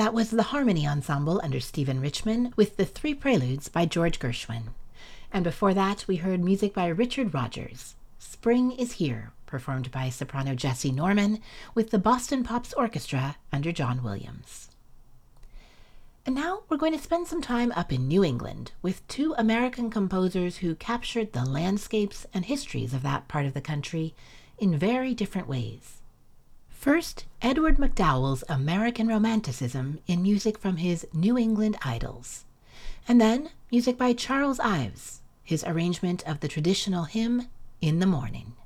That was the Harmony Ensemble under Stephen Richman with the Three Preludes by George Gershwin. And before that, we heard music by Richard Rodgers. Spring is Here, performed by soprano Jessie Norman with the Boston Pops Orchestra under John Williams. And now we're going to spend some time up in New England with two American composers who captured the landscapes and histories of that part of the country in very different ways. First, Edward MacDowell's American Romanticism in music from his New England Idols. And then music by Charles Ives, his arrangement of the traditional hymn, In the Morning.